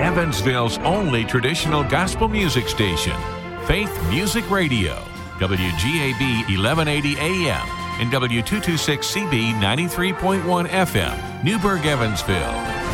Evansville's only traditional gospel music station, Faith Music Radio, WGAB 1180 AM and W226CB 93.1 FM, Newburgh, Evansville.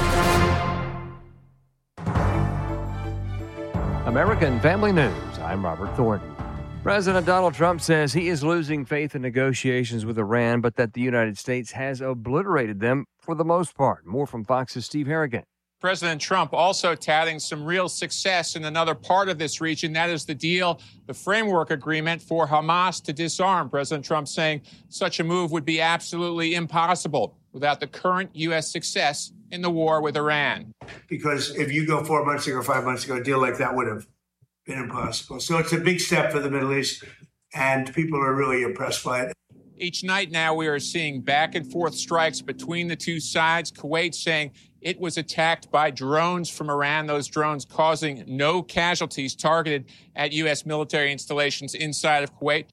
American Family News, I'm Robert Thornton. President Donald Trump says he is losing faith in negotiations with Iran, but that the United States has obliterated them for the most part. More from Fox's Steve Harrigan. President Trump also touting some real success in another part of this region. That is the deal, the framework agreement for Hamas to disarm. President Trump saying such a move would be absolutely impossible without the current U.S. success in the war with Iran. Because if you go 4 months ago or 5 months ago, a deal like that would have been impossible. So it's a big step for the Middle East, and people are really impressed by it. Each night now we are seeing back and forth strikes between the two sides. Kuwait saying it was attacked by drones from Iran, those drones causing no casualties targeted at U.S. military installations inside of Kuwait.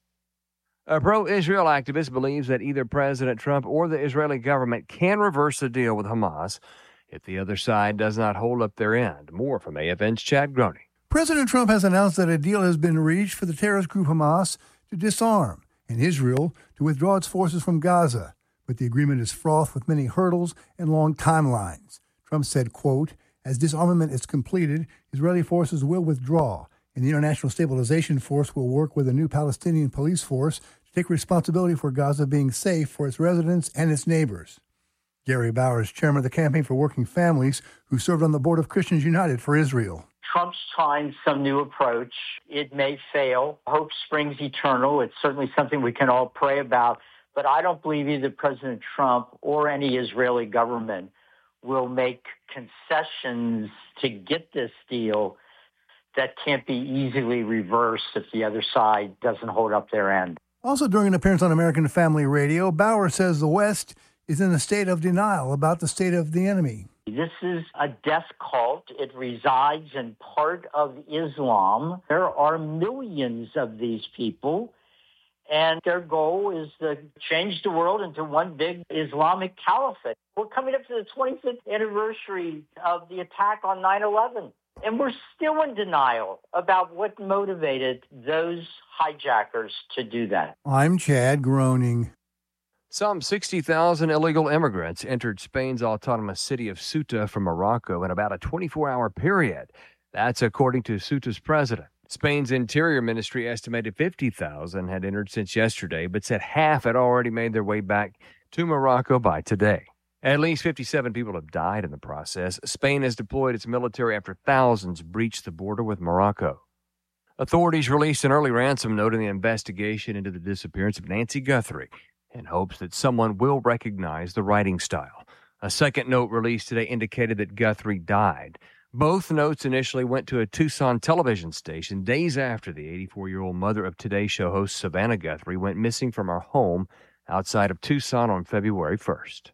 A pro-Israel activist believes that either President Trump or the Israeli government can reverse the deal with Hamas if the other side does not hold up their end. More from AFN's Chad Groney. President Trump has announced that a deal has been reached for the terrorist group Hamas to disarm and Israel to withdraw its forces from Gaza. But the agreement is fraught with many hurdles and long timelines. Trump said, quote, as disarmament is completed, Israeli forces will withdraw, and the International Stabilization Force will work with a new Palestinian police force to take responsibility for Gaza being safe for its residents and its neighbors. Gary Bauer is chairman of the Campaign for Working Families, who served on the board of Christians United for Israel. Trump's trying some new approach. It may fail. Hope springs eternal. It's certainly something we can all pray about. But I don't believe either President Trump or any Israeli government will make concessions to get this deal that can't be easily reversed if the other side doesn't hold up their end. Also during an appearance on American Family Radio, Bauer says the West is in a state of denial about the state of the enemy. This is a death cult. It resides in part of Islam. There are millions of these people, and their goal is to change the world into one big Islamic caliphate. We're coming up to the 25th anniversary of the attack on 9/11, and we're still in denial about what motivated those hijackers to do that. I'm Chad Groening. Some 60,000 illegal immigrants entered Spain's autonomous city of Ceuta from Morocco in about a 24-hour period. That's according to Ceuta's president. Spain's Interior Ministry estimated 50,000 had entered since yesterday, but said half had already made their way back to Morocco by today. At least 57 people have died in the process. Spain has deployed its military after thousands breached the border with Morocco. Authorities released an early ransom note in the investigation into the disappearance of Nancy Guthrie, in hopes that someone will recognize the writing style. A second note released today indicated that Guthrie died. Both notes initially went to a Tucson television station days after the 84-year-old mother of Today Show host Savannah Guthrie went missing from her home outside of Tucson on February 1st.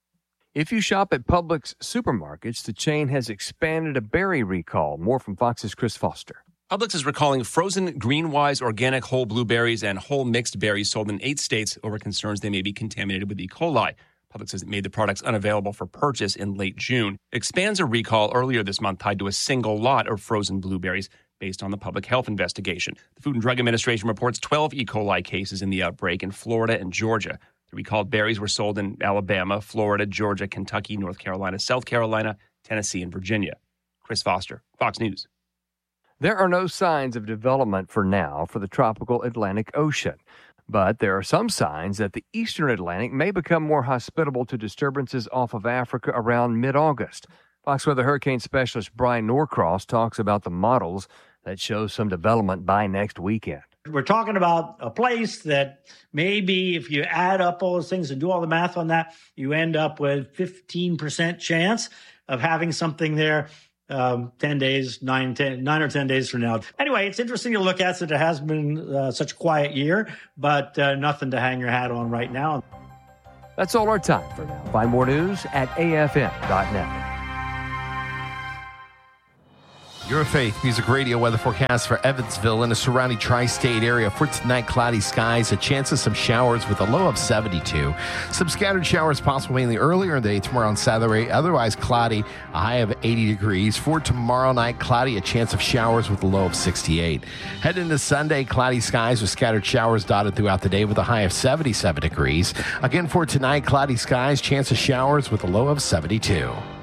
If you shop at Publix supermarkets, the chain has expanded a berry recall. More from Fox's Chris Foster. Publix is recalling frozen Greenwise organic whole blueberries and whole mixed berries sold in 8 states over concerns they may be contaminated with E. coli. Publix has made the products unavailable for purchase in late June. It expands a recall earlier this month tied to a single lot of frozen blueberries based on the public health investigation. The Food and Drug Administration reports 12 E. coli cases in the outbreak in Florida and Georgia. The recalled berries were sold in Alabama, Florida, Georgia, Kentucky, North Carolina, South Carolina, Tennessee, and Virginia. Chris Foster, Fox News. There are no signs of development for now for the tropical Atlantic Ocean, but there are some signs that the eastern Atlantic may become more hospitable to disturbances off of Africa around mid-August. Fox Weather hurricane specialist Brian Norcross talks about the models that show some development by next weekend. We're talking about a place that maybe if you add up all those things and do all the math on that, you end up with 15% chance of having something there 10 days, 9 or 10 days from now. Anyway, it's interesting to look at since it has been such a quiet year, but nothing to hang your hat on right now. That's all our time for now. Find more news at afn.net. Your Faith Music Radio weather forecast for Evansville and the surrounding tri-state area. For tonight, cloudy skies, a chance of some showers with a low of 72. Some scattered showers possible mainly earlier in the day tomorrow on Saturday. Otherwise cloudy, a high of 80 degrees. For tomorrow night, cloudy, a chance of showers with a low of 68. Heading into Sunday, cloudy skies with scattered showers dotted throughout the day with a high of 77 degrees. Again for tonight, cloudy skies, chance of showers with a low of 72.